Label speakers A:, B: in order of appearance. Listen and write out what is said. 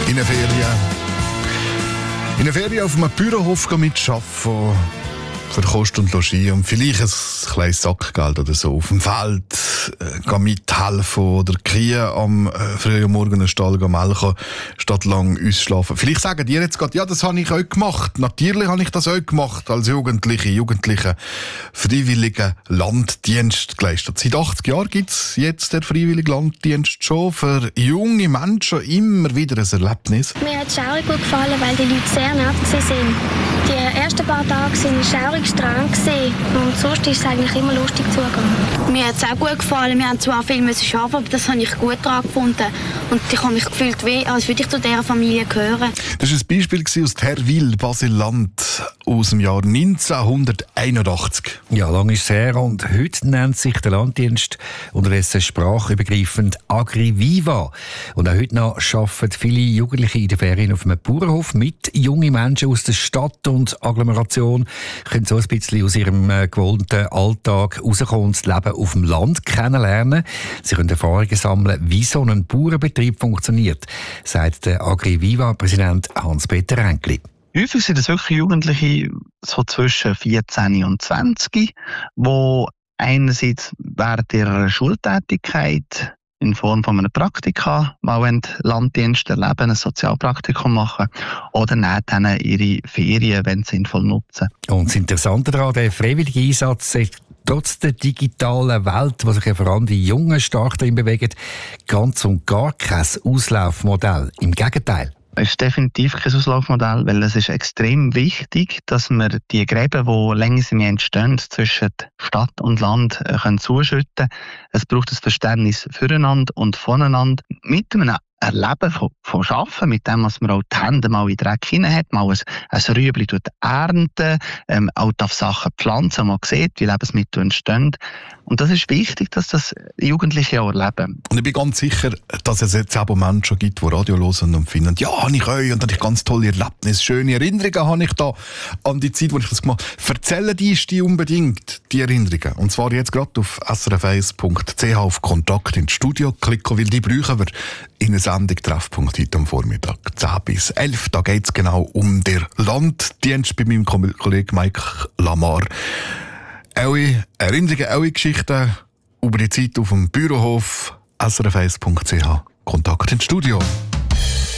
A: In der Ferien auf einem Bauernhof mitarbeiten, für Kost und Logis und vielleicht ein kleines Sackgeld oder so. Auf dem Feld mithelfen oder Kühe am frühen Morgen einen Stall melken, statt lang ausschlafen. Vielleicht sagen die jetzt gerade, ja, das habe ich auch gemacht. Natürlich habe ich das auch gemacht als Jugendliche freiwilligen Landdienst geleistet. Seit 80 Jahren gibt es jetzt den freiwilligen Landdienst schon. Für junge Menschen immer wieder ein Erlebnis.
B: Mir hat es schaurig gut gefallen, weil die Leute sehr nett waren. Die ersten paar Tage waren schaurig streng und sonst ist es eigentlich immer lustig zugegangen.
C: Mir hat es auch gut gefallen. Wir haben zwar viel arbeiten, aber das habe ich gut daran gefunden. Und ich habe mich gefühlt, als würde ich zu dieser Familie gehören.
A: Das war ein Beispiel aus Terwil, Basel-Land, aus dem Jahr 1981.
D: Ja, lang ist es her und heute nennt sich der Landdienst unterdessen sprachübergreifend AgriViva. Und auch heute noch arbeiten viele Jugendliche in den Ferien auf einem Bauernhof mit jungen Menschen aus der Stadt und Agglomeration, können so ein bisschen aus ihrem gewohnten Alltag rauskommen und das Leben auf dem Land kennenlernen. Sie können Erfahrungen sammeln, wie so ein Bauernbetrieb funktioniert, sagt der AgriViva-Präsident Hans-Peter Ränkli.
E: Häufig sind es wirklich Jugendliche so zwischen 14 und 20, die einerseits während ihrer Schultätigkeit in Form von einem Praktika mal einen Landdienst erleben, ein Sozialpraktikum machen oder dann ihre Ferien, wenn sie sinnvoll nutzen.
D: Und das Interessante daran, der freiwillige Einsatz ist trotz der digitalen Welt, wo sich ja vor allem die Jungen stark darin bewegen, ganz und gar kein Auslaufmodell. Im Gegenteil.
E: Es ist definitiv kein Auslaufmodell, weil es ist extrem wichtig, dass wir die Gräben, die längst entstehen, zwischen Stadt und Land zuschütten können. Es braucht ein Verständnis füreinander und voneinander mit einem Erleben von Arbeiten, mit dem, was man auch die Hände mal in den Dreck hinein hat, mal ein Rüebli ernten, auch darf Sachen pflanzen, man sieht, wie Lebensmittel entstehen. Und das ist wichtig, dass das Jugendliche auch erleben.
A: Und ich bin ganz sicher, dass es jetzt auch Menschen gibt, die Radio hören und finden, ja, habe ich euch und habe ich ganz tolle Erlebnisse, schöne Erinnerungen habe ich da an die Zeit, wo ich das gemacht habe. Erzählen die unbedingt, die Erinnerungen. Und zwar jetzt gerade auf srf1.ch auf Kontakt ins Studio klicken, weil die brauchen wir in einer Sendung Treffpunkt heute am Vormittag 10 bis 11. Da geht es genau um den Landdienst bei meinem Kollegen Mike Lamar. Eure Erinnerungen, eure Geschichten über die Zeit auf dem Bauernhof, srf1.ch. Kontakt ins Studio.